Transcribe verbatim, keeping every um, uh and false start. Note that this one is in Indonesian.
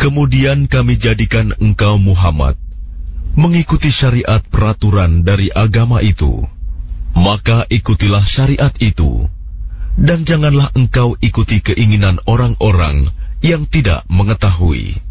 Kemudian kami jadikan engkau Muhammad mengikuti syariat peraturan dari agama itu. Maka ikutilah syariat itu, dan janganlah engkau ikuti keinginan orang-orang yang tidak mengetahui.